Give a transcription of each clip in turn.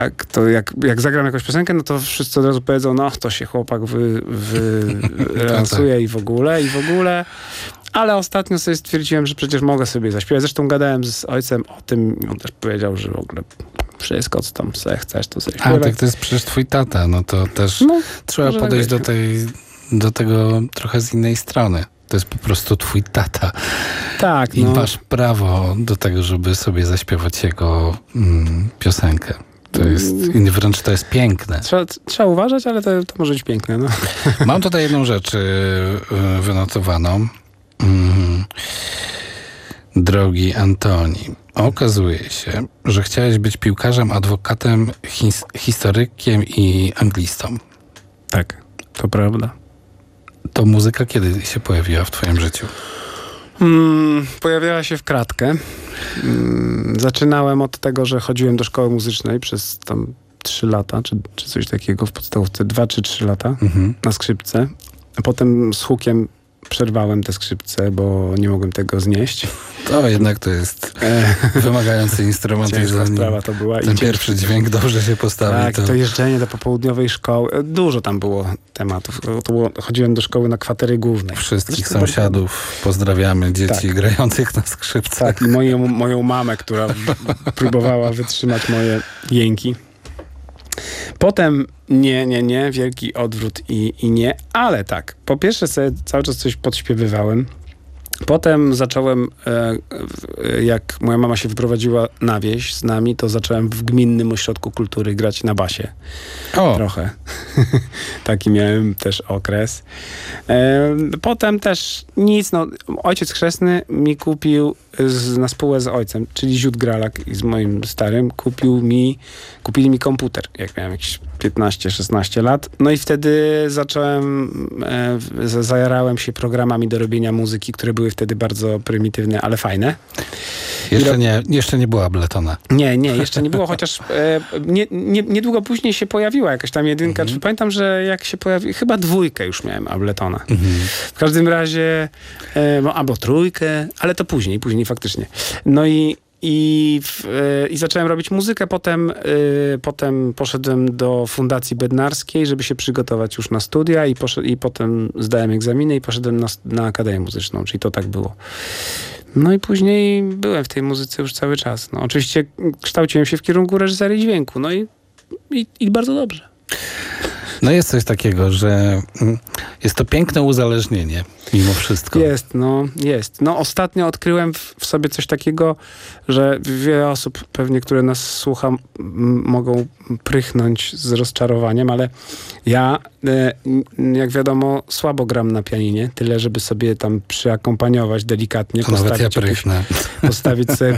Tak, to jak zagram jakąś piosenkę, no to wszyscy od razu powiedzą, no to się chłopak wylansuje i w ogóle. Ale ostatnio sobie stwierdziłem, że przecież mogę sobie zaśpiewać. Zresztą gadałem z ojcem o tym, on też powiedział, że w ogóle wszystko, co tam sobie chcesz, to sobie śpiewać. A, tak to jest przecież twój tata, no to też trzeba podejść do tego trochę z innej strony. To jest po prostu twój tata. Tak, I masz prawo do tego, żeby sobie zaśpiewać jego piosenkę. To jest, wręcz to jest piękne. Trzeba uważać, ale to może być piękne. No. Mam tutaj jedną rzecz wynotowaną. Drogi Antoni, okazuje się, że chciałeś być piłkarzem, adwokatem, historykiem i anglistą. Tak, to prawda. To muzyka kiedy się pojawiła w twoim życiu? Pojawiała się w kratkę. Zaczynałem od tego, że chodziłem do szkoły muzycznej przez tam 3 lata, czy coś takiego w podstawówce, 2 czy 3 lata na skrzypce. A potem z hukiem przerwałem te skrzypce, bo nie mogłem tego znieść. To jednak to jest wymagający instrument. Ciężka sprawa to była. Ten pierwszy dźwięk dobrze się postawi. Tak, to jeżdżenie do popołudniowej szkoły. Dużo tam było tematów. Chodziłem do szkoły na kwatery głównej. Wszystkich sąsiadów pozdrawiamy, dzieci grających na skrzypcach. Tak, i moją mamę, która próbowała wytrzymać moje jęki. Potem nie, wielki odwrót i nie, ale tak, po pierwsze sobie cały czas coś podśpiewywałem. Potem zacząłem, jak moja mama się wyprowadziła na wieś z nami, to zacząłem w Gminnym Ośrodku Kultury grać na basie. Trochę. Taki miałem też okres. Potem też nic, ojciec chrzestny mi kupił na spółę z ojcem, czyli Ziut Gralak i z moim starym, kupili mi komputer, jak miałem jakieś 15-16 lat. No i wtedy zajarałem się programami do robienia muzyki, które były wtedy bardzo prymitywne, ale fajne. Jeszcze nie była Abletona. Nie, jeszcze nie było, chociaż niedługo później się pojawiła jakaś tam jedynka. Pamiętam, że jak się pojawiła, chyba 2 już miałem Abletona. W każdym razie, albo 3, ale to później faktycznie. No i zacząłem robić muzykę. Potem poszedłem do Fundacji Bednarskiej, żeby się przygotować już na studia i potem zdałem egzaminy i poszedłem na Akademię Muzyczną, czyli to tak było. No i później byłem w tej muzyce już cały czas. No, oczywiście kształciłem się w kierunku reżyserii dźwięku. No i bardzo dobrze. No jest coś takiego, że jest to piękne uzależnienie mimo wszystko. Jest. No ostatnio odkryłem w sobie coś takiego, że wiele osób pewnie, które nas słucha, mogą prychnąć z rozczarowaniem, ale ja, jak wiadomo, słabo gram na pianinie. Tyle, żeby sobie tam przyakompaniować delikatnie. To nawet ja prychnę. Postawić sobie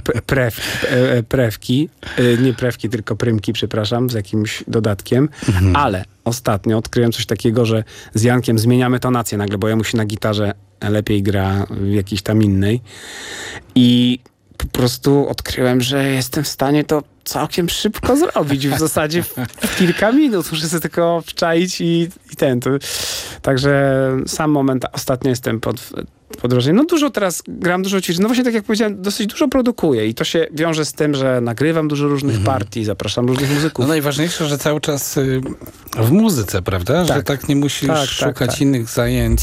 prewki. Nie prewki, tylko prymki, przepraszam, z jakimś dodatkiem. Ale ostatnio odkryłem coś takiego, że z Jankiem zmieniamy tonację nagle, bo jemu się na gitarze lepiej gra w jakiejś tam innej. I po prostu odkryłem, że jestem w stanie to całkiem szybko zrobić. W zasadzie w kilka minut. Muszę sobie tylko wczaić i Także sam moment, ostatnio jestem pod wrażeniem. No dużo teraz gram, dużo ćwiczę. No właśnie tak jak powiedziałem, dosyć dużo produkuję i to się wiąże z tym, że nagrywam dużo różnych partii, zapraszam różnych muzyków. No najważniejsze, że cały czas w muzyce, prawda? Tak. Że tak nie musisz szukać innych zajęć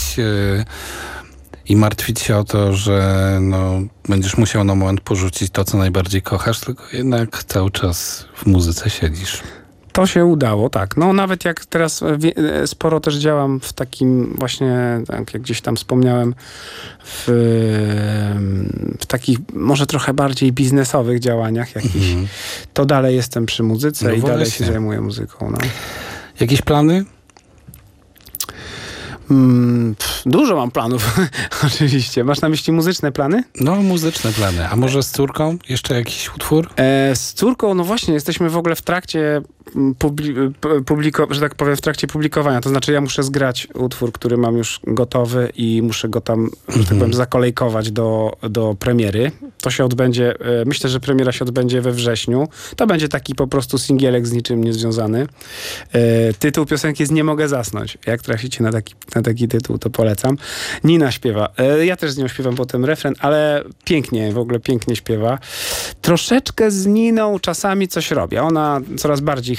i martwić się o to, że będziesz musiał na moment porzucić to, co najbardziej kochasz, tylko jednak cały czas w muzyce siedzisz. To się udało, tak. No nawet jak teraz sporo też działam w takim właśnie, tak jak gdzieś tam wspomniałem, w takich może trochę bardziej biznesowych działaniach jakichś, to dalej jestem przy muzyce i dalej się zajmuję muzyką. No. Jakieś plany? Dużo mam planów, oczywiście. Masz na myśli muzyczne plany? No, muzyczne plany. A może z córką? Jeszcze jakiś utwór? Z córką, no właśnie, jesteśmy w ogóle w trakcie że tak powiem, w trakcie publikowania. To znaczy ja muszę zgrać utwór, który mam już gotowy i muszę go tam, że tak powiem, zakolejkować do premiery. To się odbędzie, myślę, że premiera się odbędzie we wrześniu. To będzie taki po prostu singielek z niczym niezwiązany. Tytuł piosenki jest Nie mogę zasnąć. Jak traficie na taki tytuł, to polecam. Nina śpiewa. Ja też z nią śpiewam potem refren, ale pięknie, w ogóle pięknie śpiewa. Troszeczkę z Niną czasami coś robię. Ona coraz bardziej